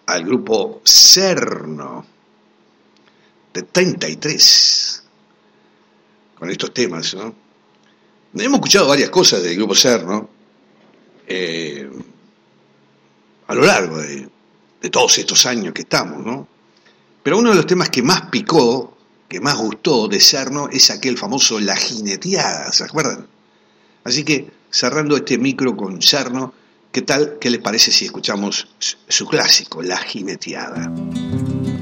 al grupo Cerno de 33 con estos temas, ¿no? Hemos escuchado varias cosas del grupo Cerno a lo largo de todos estos años que estamos, ¿no? Pero uno de los temas que más picó, que más gustó de Cerno es aquel famoso La Jineteada, ¿se acuerdan? Así que cerrando este micro con Cerno, ¿qué tal? ¿Qué les parece si escuchamos su clásico, La Jineteada?